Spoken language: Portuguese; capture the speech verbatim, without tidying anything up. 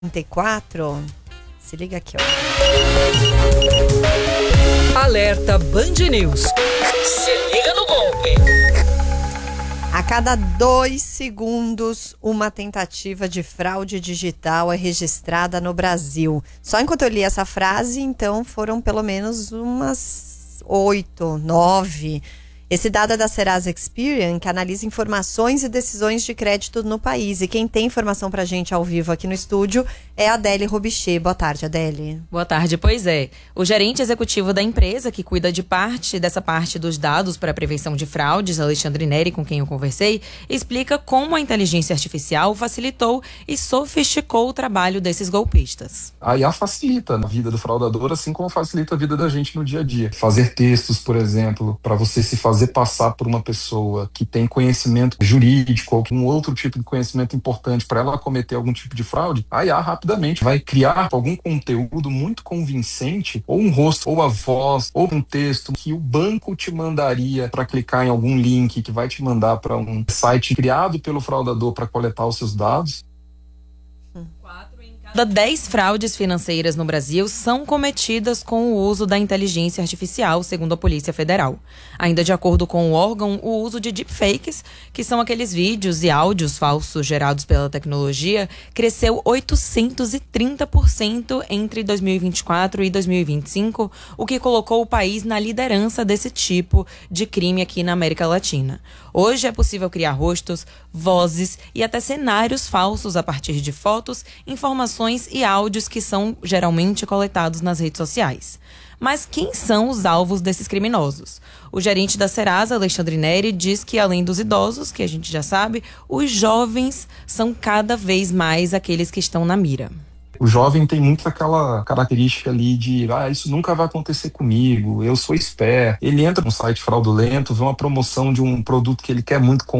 trinta e quatro. Se liga aqui, ó. Alerta Band News. Se liga no golpe. A cada dois segundos, uma tentativa de fraude digital é registrada no Brasil. Só enquanto eu li essa frase, então, foram pelo menos umas oito, nove. Esse dado é da Serasa Experian, que analisa informações e decisões de crédito no país. E quem tem informação pra gente ao vivo aqui no estúdio é a Adélie Robichê. Boa tarde, Adélie. Boa tarde, pois é. O gerente executivo da empresa, que cuida de parte dessa parte dos dados para a prevenção de fraudes, Alexandre Neri, com quem eu conversei, explica como a inteligência artificial facilitou e sofisticou o trabalho desses golpistas. A I A facilita a vida do fraudador, assim como facilita a vida da gente no dia a dia. Fazer textos, por exemplo, para você se fazer passar por uma pessoa que tem conhecimento jurídico ou um outro tipo de conhecimento importante para ela cometer algum tipo de fraude, a I A rapidamente vai criar algum conteúdo muito convincente, ou um rosto, ou a voz, ou um texto que o banco te mandaria para clicar em algum link que vai te mandar para um site criado pelo fraudador para coletar os seus dados. Cada dez fraudes financeiras no Brasil são cometidas com o uso da inteligência artificial, segundo a Polícia Federal. Ainda de acordo com o órgão, o uso de deepfakes, que são aqueles vídeos e áudios falsos gerados pela tecnologia, cresceu oitocentos e trinta por cento entre dois mil e vinte e quatro e dois mil e vinte e cinco, o que colocou o país na liderança desse tipo de crime aqui na América Latina. Hoje é possível criar rostos, vozes e até cenários falsos a partir de fotos, informações e áudios que são geralmente coletados nas redes sociais. Mas quem são os alvos desses criminosos? O gerente da Serasa, Alexandre Neri, diz que além dos idosos, que a gente já sabe, os jovens são cada vez mais aqueles que estão na mira. O jovem tem muito aquela característica ali de, ah, isso nunca vai acontecer comigo, eu sou esperto. Ele entra num site fraudulento, vê uma promoção de um produto que ele quer muito comprar,